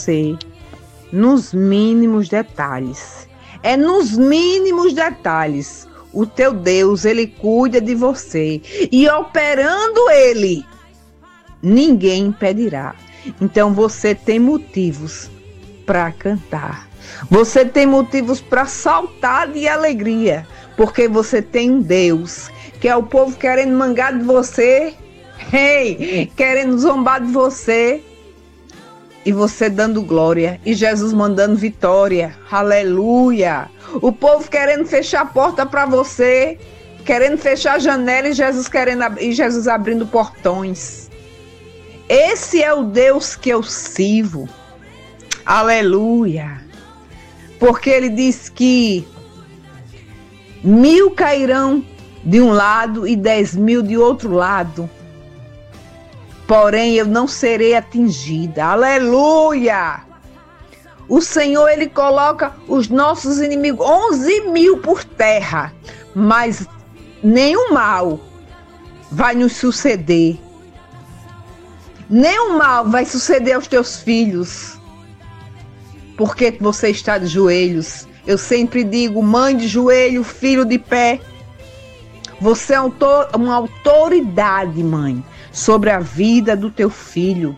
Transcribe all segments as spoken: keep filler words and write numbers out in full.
você nos mínimos detalhes. É nos mínimos detalhes. O teu Deus, ele cuida de você. E operando ele, ninguém impedirá. Então você tem motivos para cantar. Você tem motivos para saltar de alegria. Porque você tem um Deus, que é o povo querendo mangar de você. Hey, querendo zombar de você. E você dando glória. E Jesus mandando vitória. Aleluia. O povo querendo fechar a porta para você. Querendo fechar a janela e Jesus, querendo, e Jesus abrindo portões. Esse é o Deus que eu sirvo. Aleluia. Porque ele diz que mil cairão de um lado e dez mil de outro lado. Porém, eu não serei atingida. Aleluia! O Senhor, ele coloca os nossos inimigos, onze mil por terra. Mas nenhum mal vai nos suceder. Nenhum mal vai suceder aos teus filhos. Porque você está de joelhos. Eu sempre digo, mãe de joelho, filho de pé. Você é uma autoridade, mãe, sobre a vida do teu filho.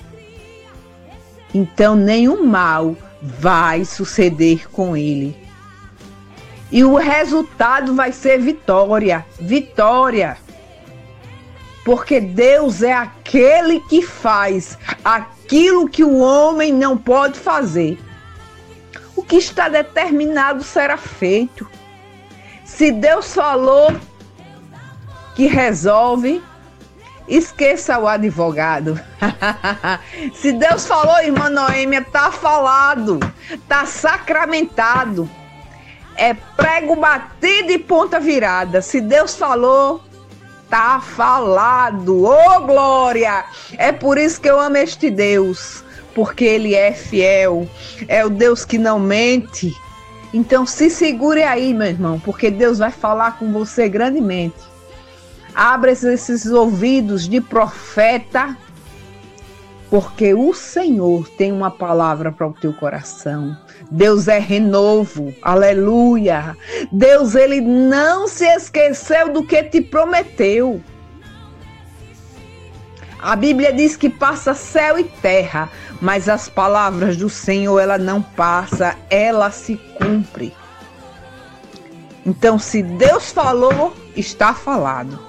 Então nenhum mal vai suceder com ele. E o resultado vai ser vitória, vitória. Porque Deus é aquele que faz aquilo que o homem não pode fazer. O que está determinado será feito. Se Deus falou que resolve, esqueça o advogado. Se Deus falou, irmã Noêmia, tá falado, tá sacramentado. É prego batido e ponta virada. Se Deus falou, tá falado. Ô, glória! É por isso que eu amo este Deus, porque ele é fiel. É o Deus que não mente. Então se segure aí, meu irmão, porque Deus vai falar com você grandemente. Abra esses ouvidos de profeta, porque o Senhor tem uma palavra para o teu coração. Deus é renovo, aleluia. Deus, ele não se esqueceu do que te prometeu. A Bíblia diz que passa céu e terra, mas as palavras do Senhor, ela não passa, ela se cumpre. Então, se Deus falou, está falado.